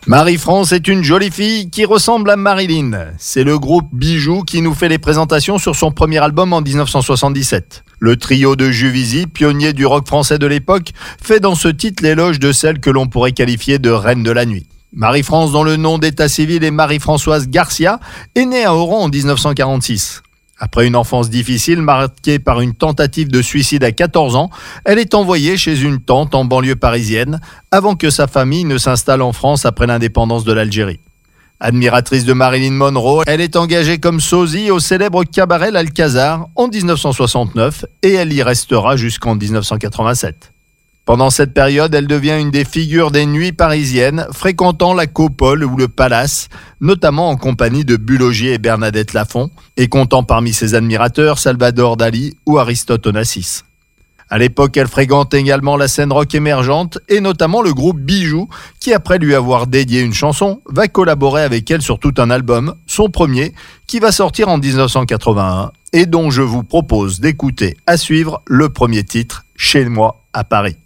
Marie-France est une jolie fille qui ressemble à Marilyn. C'est le groupe Bijoux qui nous fait les présentations sur son premier album en 1977. Le trio de Juvisy, pionnier du rock français de l'époque, fait dans ce titre l'éloge de celle que l'on pourrait qualifier de reine de la nuit. Marie-France, dont le nom d'état civil est Marie-Françoise Garcia, est née à Oran en 1946. Après une enfance difficile marquée par une tentative de suicide à 14 ans, elle est envoyée chez une tante en banlieue parisienne avant que sa famille ne s'installe en France après l'indépendance de l'Algérie. Admiratrice de Marilyn Monroe, elle est engagée comme sosie au célèbre cabaret L'Alcazar en 1969 et elle y restera jusqu'en 1987. Pendant cette période, elle devient une des figures des nuits parisiennes, fréquentant la Copole ou le Palace, notamment en compagnie de Bulogier et Bernadette Lafont, et comptant parmi ses admirateurs Salvador Dali ou Aristote Onassis. À l'époque, elle fréquente également la scène rock émergente et notamment le groupe Bijoux, qui après lui avoir dédié une chanson, va collaborer avec elle sur tout un album, son premier, qui va sortir en 1981 et dont je vous propose d'écouter à suivre le premier titre, Chez moi à Paris.